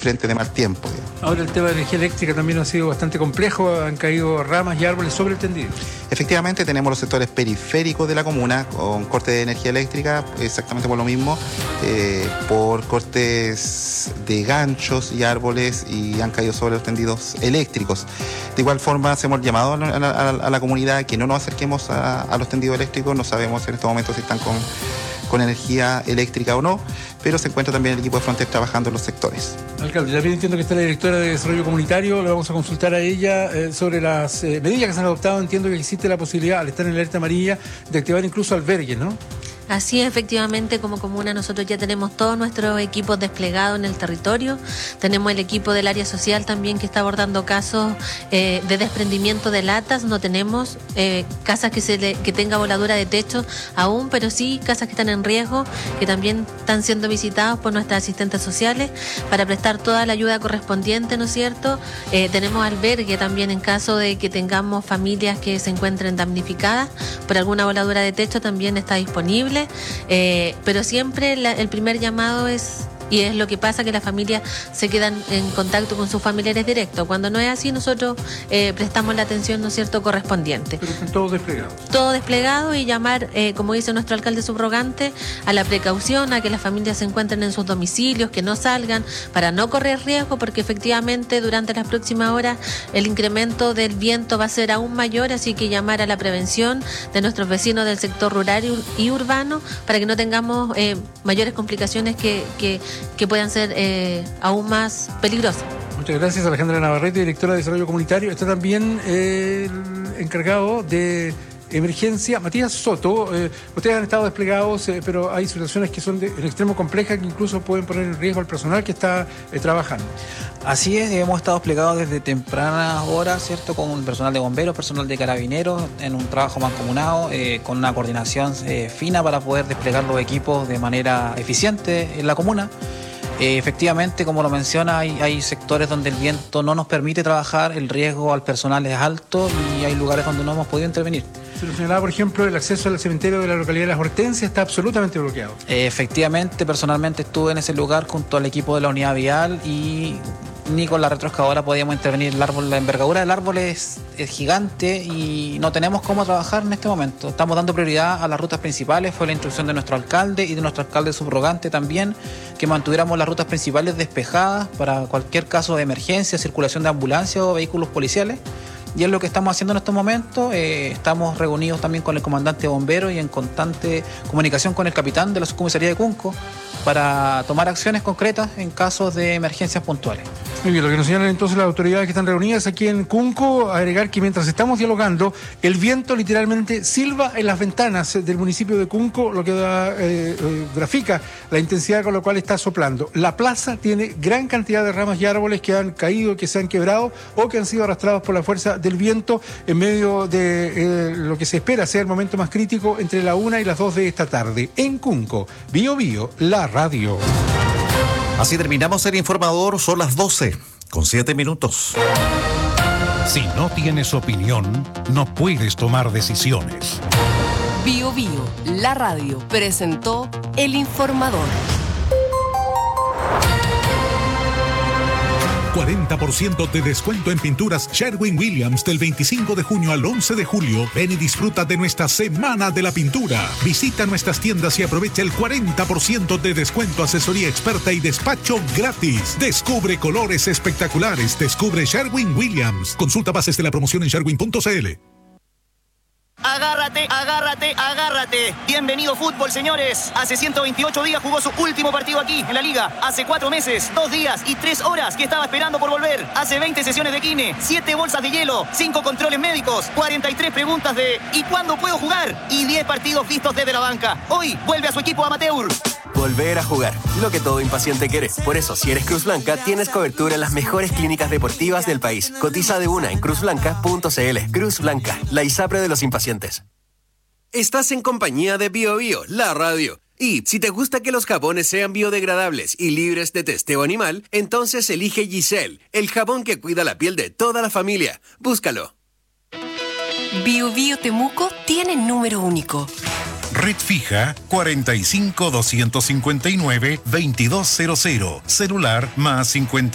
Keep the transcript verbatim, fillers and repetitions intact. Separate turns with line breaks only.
frente de mal tiempo, digamos.
Ahora el tema de energía eléctrica también ha sido bastante complejo, han caído ramas y árboles sobre el tendido.
Efectivamente, tenemos los sectores periféricos de la comuna con corte de energía eléctrica, exactamente por lo mismo, eh, por cortes de ganchos y árboles, y han caído sobre los tendidos eléctricos. De igual forma, hacemos el llamado a la, a la, a la comunidad que no nos acerquemos a, a los tendidos eléctricos. No sabemos en estos momentos si están con, con energía eléctrica o no, pero se encuentra también el equipo de Frontex trabajando en los sectores.
Alcalde, también entiendo que está la directora de Desarrollo Comunitario, le vamos a consultar a ella eh, sobre las eh, medidas que se han adoptado. Entiendo que existe la posibilidad, al estar en la alerta amarilla, de activar incluso albergues, ¿no?
Así es, efectivamente, como comuna nosotros ya tenemos todos nuestros equipos desplegados en el territorio. Tenemos el equipo del área social también que está abordando casos eh, de desprendimiento de latas. No tenemos eh, casas que se le, que tenga voladura de techo aún, pero sí casas que están en riesgo, que también están siendo visitadas por nuestras asistentes sociales para prestar toda la ayuda correspondiente, ¿no es cierto? Eh, tenemos albergue también en caso de que tengamos familias que se encuentren damnificadas por alguna voladura de techo, también está disponible. Eh, pero siempre la, el primer llamado es, y es lo que pasa, que las familias se quedan en contacto con sus familiares directos. Cuando no es así, nosotros eh, prestamos la atención, ¿no es cierto?, correspondiente.
Pero están todos desplegados.
Todo desplegado, y llamar, eh, como dice nuestro alcalde subrogante, a la precaución, a que las familias se encuentren en sus domicilios, que no salgan, para no correr riesgo, porque efectivamente durante las próximas horas el incremento del viento va a ser aún mayor, así que llamar a la prevención de nuestros vecinos del sector rural y urbano para que no tengamos eh, mayores complicaciones que, que que puedan ser eh, aún más peligrosas.
Muchas gracias, Alejandra Navarrete, directora de Desarrollo Comunitario. Está también eh, el encargado de emergencia, Matías Soto. Eh, ustedes han estado desplegados, eh, pero hay situaciones que son de, en extremo complejas, que incluso pueden poner en riesgo al personal que está eh, trabajando.
Así es, hemos estado desplegados desde tempranas horas, ¿cierto?, con personal de bomberos, personal de carabineros, en un trabajo mancomunado, eh, con una coordinación eh, fina para poder desplegar los equipos de manera eficiente en la comuna. Eh, efectivamente, como lo menciona, hay, hay sectores donde el viento no nos permite trabajar, el riesgo al personal es alto y hay lugares donde no hemos podido intervenir.
Se lo señalaba, por ejemplo, el acceso al cementerio de la localidad de Las Hortensias está absolutamente bloqueado.
Eh, efectivamente, personalmente estuve en ese lugar junto al equipo de la unidad vial y ni con la retroexcavadora podíamos intervenir. El árbol, la envergadura del árbol es, es gigante y no tenemos cómo trabajar en este momento. Estamos dando prioridad a las rutas principales. Fue la instrucción de nuestro alcalde y de nuestro alcalde subrogante también, que mantuviéramos las rutas principales despejadas para cualquier caso de emergencia, circulación de ambulancias o vehículos policiales. Y es lo que estamos haciendo en estos momentos. Eh, estamos reunidos también con el comandante de bomberos y en constante comunicación con el capitán de la subcomisaría de Cunco para tomar acciones concretas en casos de emergencias puntuales.
Muy bien, lo que nos señalan entonces las autoridades que están reunidas aquí en Cunco, agregar que mientras estamos dialogando, el viento literalmente silba en las ventanas del municipio de Cunco, lo que da, eh, eh, grafica la intensidad con la cual está soplando. La plaza tiene gran cantidad de ramas y árboles que han caído, que se han quebrado o que han sido arrastrados por la fuerza del viento en medio de eh, lo que se espera sea el momento más crítico entre la una y las dos de esta tarde. En Cunco, Bío Bío, la radio.
Así terminamos el informador, son las doce con siete minutos.
Si no tienes opinión, no puedes tomar decisiones.
Bío Bío, la radio, presentó el informador.
cuarenta por ciento de descuento en pinturas Sherwin-Williams del veinticinco de junio al once de julio. Ven y disfruta de nuestra Semana de la Pintura. Visita nuestras tiendas y aprovecha el cuarenta por ciento de descuento, asesoría experta y despacho gratis. Descubre colores espectaculares. Descubre Sherwin-Williams. Consulta bases de la promoción en sherwin punto c l.
Agárrate, agárrate, agárrate. Bienvenido fútbol, señores. Hace ciento veintiocho días jugó su último partido aquí, en la Liga. Hace cuatro meses, dos días y tres horas que estaba esperando por volver. Hace veinte sesiones de kine, siete bolsas de hielo, cinco controles médicos, cuarenta y tres preguntas de ¿y cuándo puedo jugar? Y diez partidos vistos desde la banca. Hoy vuelve a su equipo amateur.
Volver a jugar, lo que todo impaciente quiere. Por eso, si eres Cruz Blanca, tienes cobertura en las mejores clínicas deportivas del país. Cotiza de una en cruz blanca punto c l. Cruz Blanca, la ISAPRE de los impacientes. Estás en compañía de Bío Bío, la radio. Y si te gusta que los jabones sean biodegradables y libres de testeo animal, entonces elige Giselle, el jabón que cuida la piel de toda la familia. Búscalo.
Bío Bío Temuco tiene número único.
Red fija cuarenta y cinco, doscientos cincuenta y nueve, veintidós cero cero. Celular más cincuenta